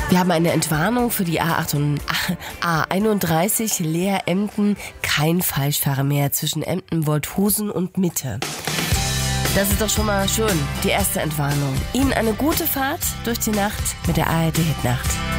Wir haben eine Entwarnung für die A31 Leer-Emden. Kein Falschfahrer mehr zwischen Emden, Wolthusen und Mitte. Das ist doch schon mal schön, die erste Entwarnung. Ihnen eine gute Fahrt durch die Nacht mit der ARD Hitnacht.